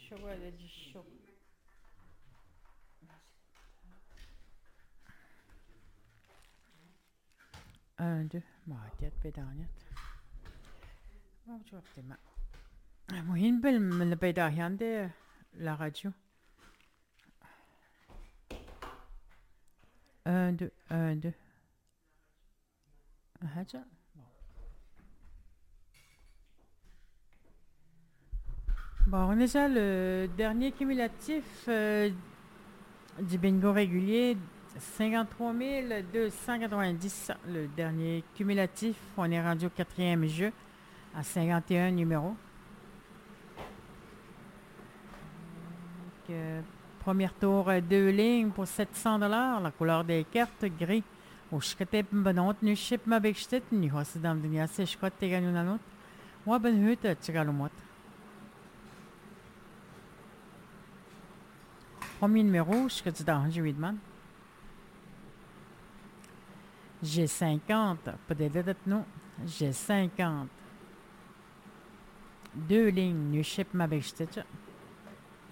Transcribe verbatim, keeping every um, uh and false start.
chaud, elle a du chaud. Un, deux, معديات بيدانيات ما شوفتي ما مهم بالبيداهي عندي la radio. Un, deux, un, deux. حاجة Bon, on est déjà le dernier cumulatif euh, du bingo régulier, cinquante-trois mille deux cent quatre-vingt-dix. Le dernier cumulatif, on est rendu au quatrième jeu, à cinquante et un numéros. Donc, euh, premier tour, euh, deux lignes pour sept cents dollars. La couleur des cartes, gris. وشكتب بنوت نشيب ما بيكشتتني هو سدام دنيا سيشكوت تيغانو نانوت وابن هوت تشغالو موت. Premier numéro, je suis dans J. Widman. J'ai cinquante, pas de dette, non. J'ai cinquante. Deux lignes, New Ship Mabextitch.